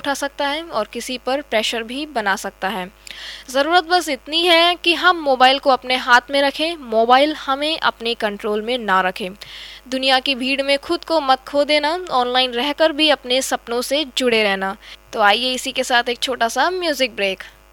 उठा सकता है और किसी पर प्रेशर भी बना सकता है। ज़रूरत बस इतनी है कि हम मोबाइल को अपने हाथ में रखें, मोबाइल हमें अपने कंट्रोल में ना रखें। दुनिया की भीड़ में खुद को मत खो देना, ऑनलाइन रहकर भी अपने सपनों से जुड़े रहना। तो आइए इसी के साथ एक छोटा सा म्यूजिक ब्रेक।